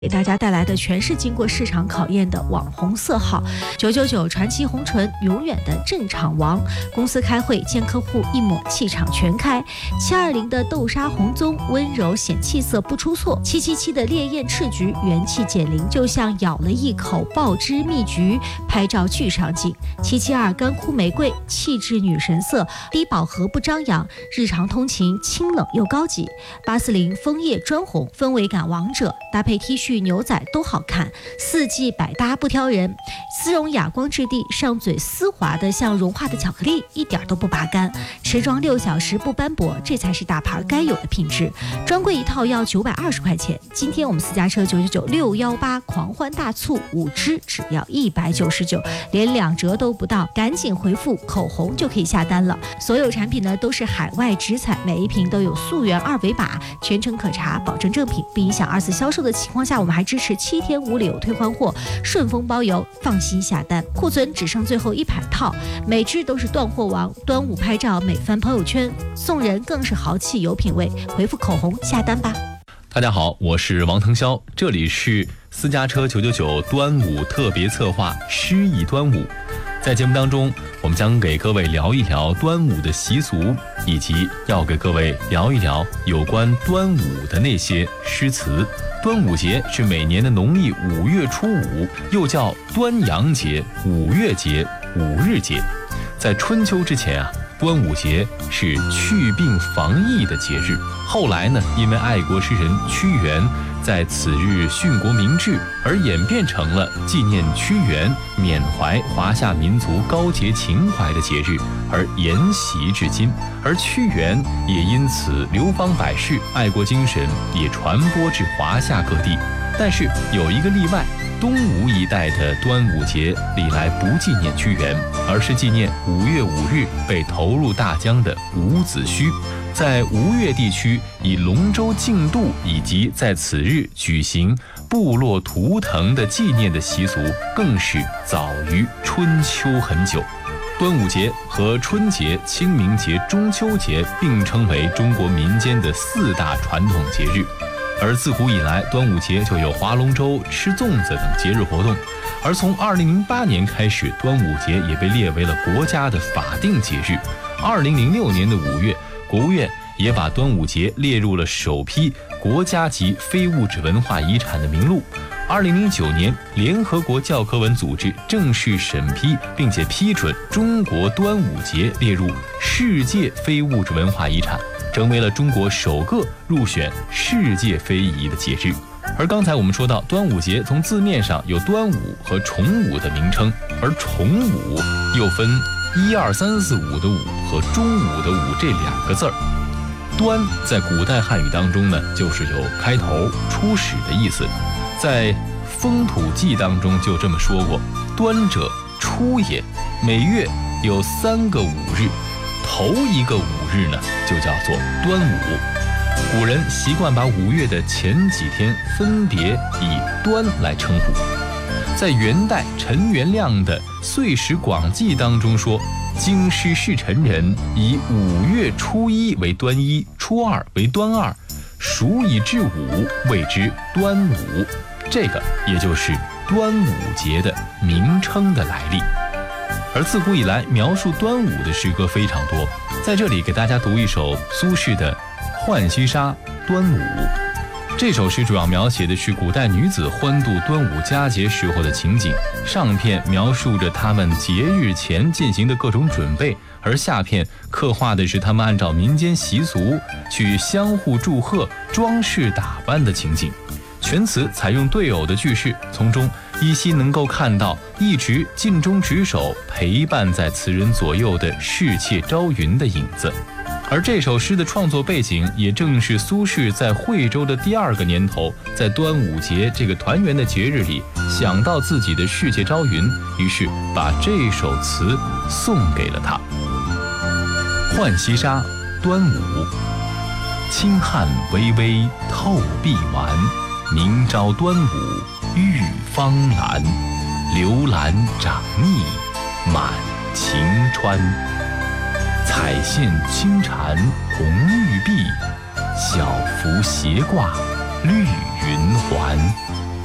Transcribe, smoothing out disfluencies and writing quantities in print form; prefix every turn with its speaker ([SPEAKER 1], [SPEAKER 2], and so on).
[SPEAKER 1] 给大家带来的全是经过市场考验的网红色号，999传奇红唇，永远的镇场王。公司开会见客户，一抹气场全开。720的豆沙红棕，温柔显气色不出错。777的烈焰赤橘，元气减龄，就像咬了一口爆汁蜜橘，拍照巨上镜。772干枯玫瑰，气质女神色，低饱和不张扬，日常通勤清冷又高级。840枫叶砖红，氛围感王者，搭配 T 恤牛仔都好看，四季百搭不挑人。丝绒哑光质地，上嘴丝滑的像融化的巧克力，一点都不拔干。持装6小时不斑驳，这才是大牌该有的品质。专柜一套要920块钱，今天我们私家车999-618狂欢大促，5支只要199，连2折都不到，赶紧回复口红就可以下单了。所有产品呢都是海外直采，每一瓶都有溯源2维码，全程可查，保证正品，不影响2次销售的情况下，我们还支持7天无理由退换货，顺丰包邮，放心下单。库存只剩最后100套，每支都是断货王。端午拍照每翻朋友圈，送人更是豪气有品位。回复口红下单吧。
[SPEAKER 2] 大家好，我是王腾霄，这里是私家车999端午特别策划诗意端午。在节目当中，我们将给各位聊一聊端午的习俗，以及要给各位聊一聊有关端午的那些诗词。端午节是每年的农历5月初5，又叫端阳节、五月节、五日节。在春秋之前端午节是祛病防疫的节日。后来呢，因为爱国诗人屈原在此日殉国明志，而演变成了纪念屈原、缅怀华夏民族高洁情怀的节日，而沿袭至今。而屈原也因此流芳百世，爱国精神也传播至华夏各地。但是有一个例外，东吴一带的端午节历来不纪念屈原，而是纪念5月5日被投入大江的伍子胥。在吴越地区，以龙舟竞渡以及在此日举行部落图腾的纪念的习俗，更是早于春秋很久。端午节和春节、清明节、中秋节并称为中国民间的4大传统节日。而自古以来，端午节就有划龙舟、吃粽子等节日活动。而从2008年开始，端午节也被列为了国家的法定节日。2006年的5月，国务院也把端午节列入了首批国家级非物质文化遗产的名录。2009年，联合国教科文组织正式审批并且批准中国端午节列入世界非物质文化遗产，成为了中国首个入选世界非遗的节日。而刚才我们说到，端午节从字面上有端午和重午的名称，而重午又分1、2、3、4、5的午和中午的午这2个字儿。端在古代汉语当中呢，就是有开头、初始的意思。在《风土记》当中就这么说过：端者，初也。每月有3个午日，头一个午日呢，就叫做端午。古人习惯把5月的前几天分别以端来称呼。在元代陈元亮的《岁时广记》当中说，京师侍臣人以5月初1为端1，初2为端2，数以至午，谓之端午。这个也就是端午节的名称的来历。而自古以来描述端午的诗歌非常多，在这里给大家读一首苏轼的《浣溪沙·端午》。这首诗主要描写的是古代女子欢度端午佳节时候的情景，上片描述着她们节日前进行的各种准备，而下片刻画的是她们按照民间习俗去相互祝贺、装饰打扮的情景。全词采用对偶的句式，从中依稀能够看到一直尽忠职守、陪伴在词人左右的侍妾朝云的影子。而这首诗的创作背景，也正是苏轼在惠州的第2个年头，在端午节这个团圆的节日里，想到自己的侍妾朝云，于是把这首词送给了他。浣溪沙，端午。清汉微微透碧丸，明朝端午浴芳兰。流兰长腻满晴川，彩线轻缠红玉臂，小拂斜挂绿云环。